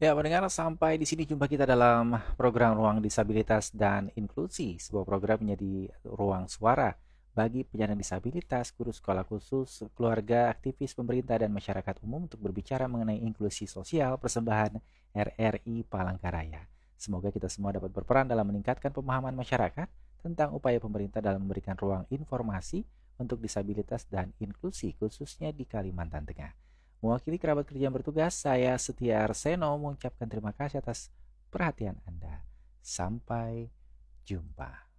Ya, pendengar, sampai di sini jumpa kita dalam program Ruang Disabilitas dan Inklusi, sebuah program menjadi ruang suara bagi penyandang disabilitas, guru sekolah khusus, keluarga, aktivis pemerintah, dan masyarakat umum untuk berbicara mengenai inklusi sosial persembahan RRI Palangkaraya. Semoga kita semua dapat berperan dalam meningkatkan pemahaman masyarakat tentang upaya pemerintah dalam memberikan ruang informasi untuk disabilitas dan inklusi, khususnya di Kalimantan Tengah. Mewakili kerabat kerja yang bertugas, saya Setia Arseno mengucapkan terima kasih atas perhatian Anda. Sampai jumpa.